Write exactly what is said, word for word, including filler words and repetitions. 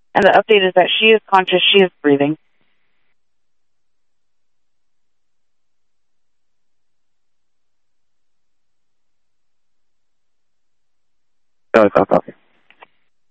And the update is that she is conscious, she is breathing. Oh, copy.